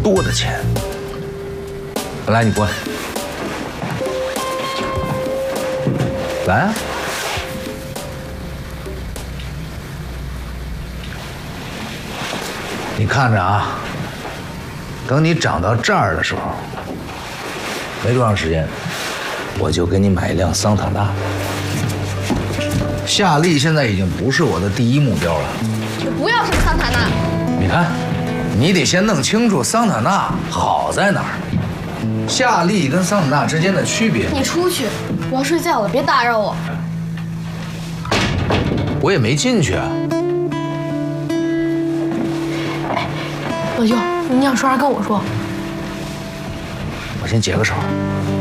多的钱。来，你过来，来啊！你看着啊，等你长到这儿的时候，没多长时间，我就给你买一辆桑塔纳。夏利现在已经不是我的第一目标了。 我不要什么桑塔纳。 你看，你得先弄清楚桑塔纳好在哪儿，夏利跟桑塔纳之间的区别。 你出去，我要睡觉了，别打扰我。 我也没进去啊。 老舅，你想说啥跟我说。 我先解个手。